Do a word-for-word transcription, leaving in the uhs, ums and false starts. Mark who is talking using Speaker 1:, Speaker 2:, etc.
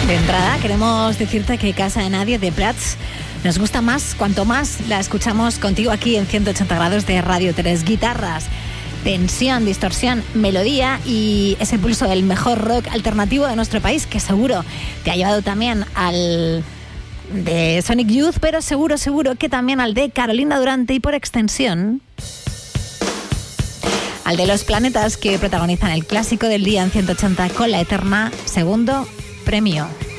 Speaker 1: De entrada, queremos decirte que Casa de Nadie de Prats nos gusta más cuanto más la escuchamos contigo aquí en ciento ochenta grados de Radio tres. Guitarras, tensión, distorsión, melodía y ese pulso del mejor rock alternativo de nuestro país, que seguro te ha llevado también al de Sonic Youth, pero seguro, seguro que también al de Carolina Durante y por extensión al de Los Planetas, que protagonizan el clásico del día en ciento ochenta con La Eterna, segundo premio.